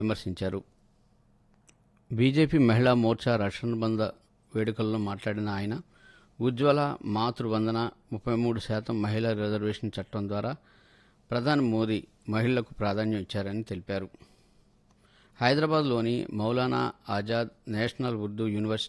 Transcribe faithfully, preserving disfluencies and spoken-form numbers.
విమర్శించారు. బీజేపీ మహిళా మోర్చా రక్షణబంధ వేడుకల్లో మాట్లాడిన ఆయన ఉజ్వల మాతృవందన ముప్పై మూడు శాతం మహిళా రిజర్వేషన్ చట్టం ద్వారా ప్రధాని మోదీ మహిళలకు ప్రాధాన్యం ఇచ్చారని తెలిపారు. హైదరాబాద్లోని మౌలానా ఆజాద్ నేషనల్ ఉర్దూ యూనివర్సిటీ